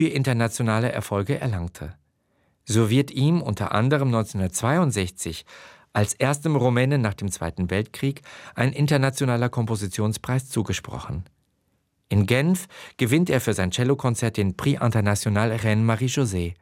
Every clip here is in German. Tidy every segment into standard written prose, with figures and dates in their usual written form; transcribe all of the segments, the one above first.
internationale Erfolge erlangte. So wird ihm unter anderem 1962 als erstem Rumänen nach dem Zweiten Weltkrieg ein internationaler Kompositionspreis zugesprochen. In Genf gewinnt er für sein Cellokonzert den Prix International Reine Marie-José.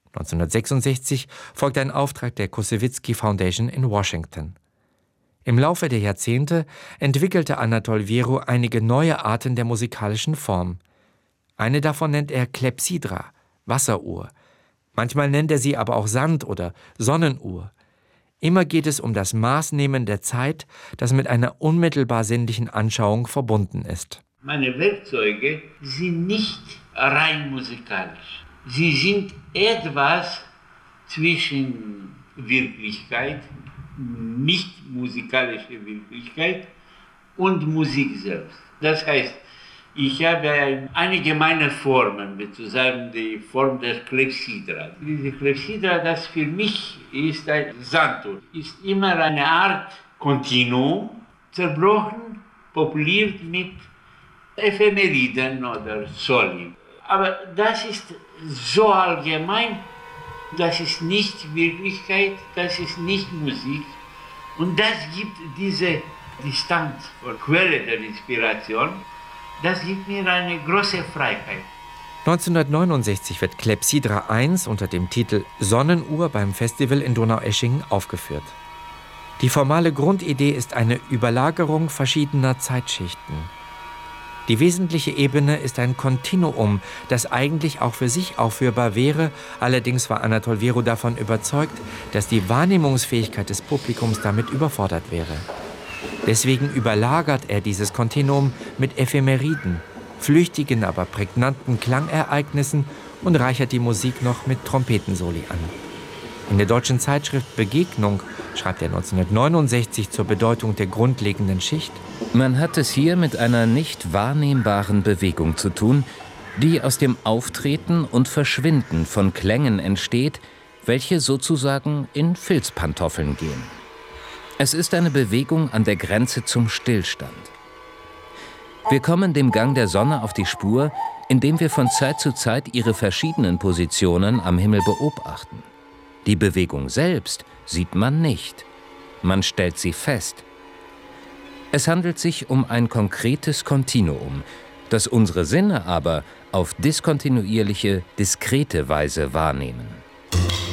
1966 folgt ein Auftrag der Kossewizki Foundation in Washington. Im Laufe der Jahrzehnte entwickelte Anatol Wieru einige neue Arten der musikalischen Form. Eine davon nennt er Klepsydra, Wasseruhr. Manchmal nennt er sie aber auch Sand- oder Sonnenuhr. Immer geht es um das Maßnehmen der Zeit, das mit einer unmittelbar sinnlichen Anschauung verbunden ist. Meine Werkzeuge sind nicht rein musikalisch. Sie sind etwas zwischen Wirklichkeit, nicht musikalische Wirklichkeit und Musik selbst. Das heißt, ich habe einige meiner Formen, sozusagen die Form des Klepsydra. Diese Klepsydra, das für mich ist ein Sanduhr, ist immer eine Art Kontinuum, zerbrochen, populiert mit Ephemeriden oder Soli. Aber das ist so allgemein, das ist nicht Wirklichkeit, das ist nicht Musik. Und das gibt diese Distanz von Quelle der Inspiration, das gibt mir eine große Freiheit. 1969 wird Klepsydra I unter dem Titel Sonnenuhr beim Festival in Donaueschingen aufgeführt. Die formale Grundidee ist eine Überlagerung verschiedener Zeitschichten. Die wesentliche Ebene ist ein Kontinuum, das eigentlich auch für sich aufführbar wäre, allerdings war Anatol Wieru davon überzeugt, dass die Wahrnehmungsfähigkeit des Publikums damit überfordert wäre. Deswegen überlagert er dieses Kontinuum mit Ephemeriden, flüchtigen, aber prägnanten Klangereignissen und reichert die Musik noch mit Trompetensoli an. In der deutschen Zeitschrift Begegnung schreibt er 1969 zur Bedeutung der grundlegenden Schicht: Man hat es hier mit einer nicht wahrnehmbaren Bewegung zu tun, die aus dem Auftreten und Verschwinden von Klängen entsteht, welche sozusagen in Filzpantoffeln gehen. Es ist eine Bewegung an der Grenze zum Stillstand. Wir kommen dem Gang der Sonne auf die Spur, indem wir von Zeit zu Zeit ihre verschiedenen Positionen am Himmel beobachten. Die Bewegung selbst sieht man nicht. Man stellt sie fest. Es handelt sich um ein konkretes Kontinuum, das unsere Sinne aber auf diskontinuierliche, diskrete Weise wahrnehmen.